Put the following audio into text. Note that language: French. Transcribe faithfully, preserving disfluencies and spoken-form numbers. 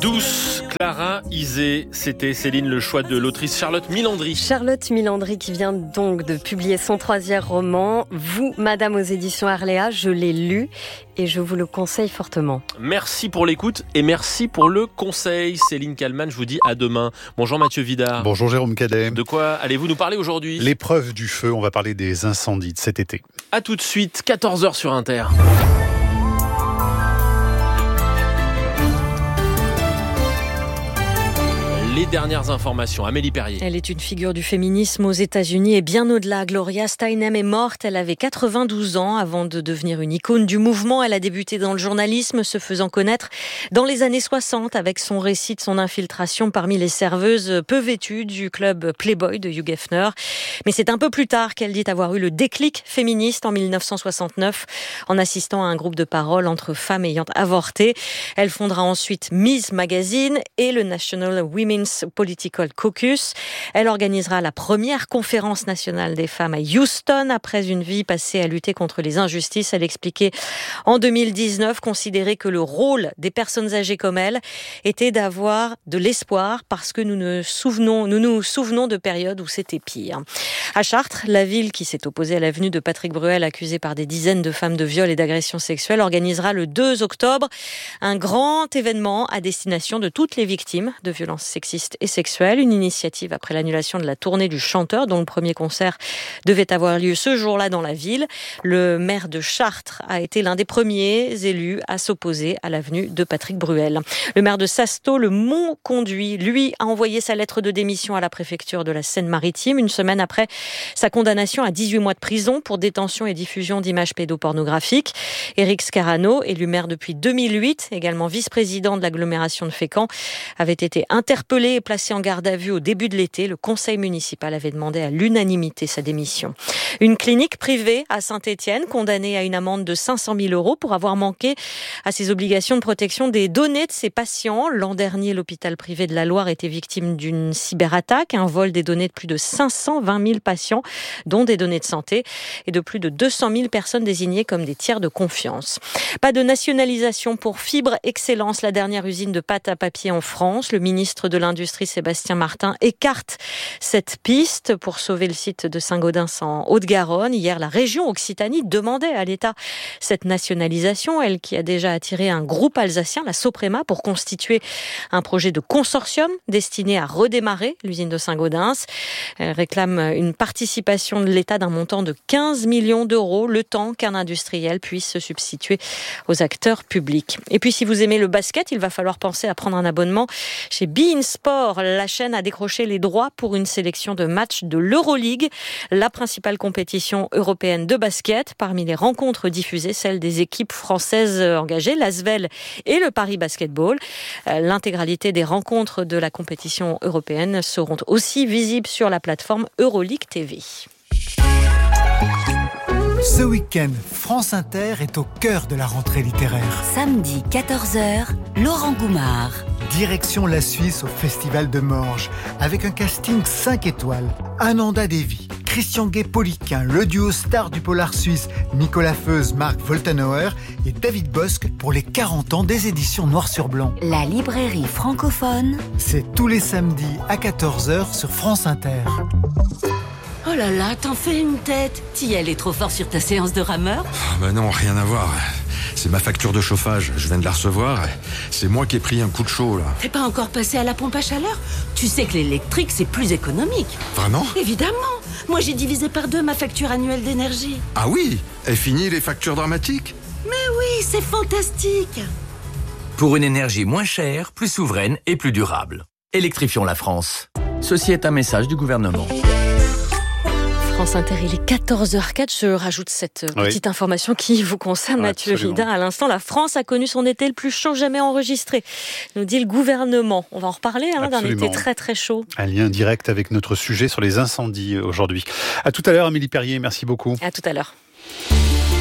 Douce, Clara Isé, c'était Céline le choix de l'autrice Charlotte Milandry. Charlotte Milandry qui vient donc de publier son troisième roman, Vous, Madame, aux éditions Arléa. Je l'ai lu et je vous le conseille fortement. Merci pour l'écoute et merci pour le conseil. Céline Kallmann, je vous dis à demain. Bonjour Mathieu Vidard. Bonjour Jérôme Cadet. De quoi allez-vous nous parler aujourd'hui ? L'épreuve du feu, on va parler des incendies de cet été. A tout de suite, quatorze heures sur Inter. Les dernières informations, Amélie Perrier. Elle est une figure du féminisme aux États-Unis et bien au-delà. Gloria Steinem est morte, elle avait quatre-vingt-douze ans avant de devenir une icône du mouvement. Elle a débuté dans le journalisme, se faisant connaître dans les années soixante avec son récit de son infiltration parmi les serveuses peu vêtues du club Playboy de Hugh Hefner. Mais c'est un peu plus tard qu'elle dit avoir eu le déclic féministe en mille neuf cent soixante-neuf en assistant à un groupe de parole entre femmes ayant avorté. Elle fondera ensuite Ms Magazine et le National Women's Political Caucus. Elle organisera la première conférence nationale des femmes à Houston après une vie passée à lutter contre les injustices. Elle expliquait en deux mille dix-neuf considérer que le rôle des personnes âgées comme elle était d'avoir de l'espoir parce que nous nous souvenons, nous nous souvenons de périodes où c'était pire. À Chartres, la ville qui s'est opposée à la venue de Patrick Bruel, accusé par des dizaines de femmes de viol et d'agression sexuelle, organisera le deux octobre un grand événement à destination de toutes les victimes de violences sexistes et sexuelle, une initiative après l'annulation de la tournée du chanteur dont le premier concert devait avoir lieu ce jour-là dans la ville. Le maire de Chartres a été l'un des premiers élus à s'opposer à la venue de Patrick Bruel. Le maire de Sasto, le Mont-Conduit, lui, a envoyé sa lettre de démission à la préfecture de la Seine-Maritime une semaine après sa condamnation à dix-huit mois de prison pour détention et diffusion d'images pédopornographiques. Éric Scarano, élu maire depuis deux mille huit, également vice-président de l'agglomération de Fécamp, avait été interpellé et placé en garde à vue au début de l'été. Le conseil municipal avait demandé à l'unanimité sa démission. Une clinique privée à Saint-Étienne, condamnée à une amende de cinq cent mille euros pour avoir manqué à ses obligations de protection des données de ses patients. L'an dernier, l'hôpital privé de la Loire était victime d'une cyberattaque, un vol des données de plus de cinq cent vingt mille patients, dont des données de santé, et de plus de deux cent mille personnes désignées comme des tiers de confiance. Pas de nationalisation pour Fibre Excellence, la dernière usine de pâte à papier en France. Le ministre de l'Industrie, Sébastien Martin, écarte cette piste pour sauver le site de Saint-Gaudens en Haute-Garonne. Hier, la région Occitanie demandait à l'État cette nationalisation, elle qui a déjà attiré un groupe alsacien, la Soprema, pour constituer un projet de consortium destiné à redémarrer l'usine de Saint-Gaudens. Elle réclame une participation de l'État d'un montant de quinze millions d'euros, le temps qu'un industriel puisse se substituer aux acteurs publics. Et puis, si vous aimez le basket, il va falloir penser à prendre un abonnement chez beIN Sport. La chaîne a décroché les droits pour une sélection de matchs de l'Euroleague, la principale compétition européenne de basket. Parmi les rencontres diffusées, celle des équipes françaises engagées, l'Asvel et le Paris Basketball. L'intégralité des rencontres de la compétition européenne seront aussi visibles sur la plateforme Euroleague T V. Ce week-end, France Inter est au cœur de la rentrée littéraire. Samedi quatorze heures, Laurent Goumard. Direction la Suisse au Festival de Morges, avec un casting cinq étoiles. Ananda Devi, Christian Gay-Poliquin, le duo star du polar suisse Nicolas Feuze, Marc Woltenauer et David Bosque pour les quarante ans des éditions Noir sur Blanc. La librairie francophone. C'est tous les samedis à quatorze heures sur France Inter. Oh là là, t'en fais une tête. Thiel est trop fort sur ta séance de rameur ? Oh bah non, rien à voir. C'est ma facture de chauffage, je viens de la recevoir. C'est moi qui ai pris un coup de chaud, là. T'es pas encore passé à la pompe à chaleur ? Tu sais que l'électrique, c'est plus économique. Vraiment ? Évidemment. Moi, j'ai divisé par deux ma facture annuelle d'énergie. Ah oui ? Est fini les factures dramatiques ? Mais oui, c'est fantastique. Pour une énergie moins chère, plus souveraine et plus durable. Électrifions la France. Ceci est un message du gouvernement. France Inter, il est quatorze heures quatre. Je rajoute cette petite oui. information qui vous concerne, ouais, Mathieu Vidard. À l'instant, la France a connu son été le plus chaud jamais enregistré, nous dit le gouvernement. On va en reparler hein, d'un été très très chaud. Un lien direct avec notre sujet sur les incendies aujourd'hui. À tout à l'heure, Amélie Perrier. Merci beaucoup. À tout à l'heure.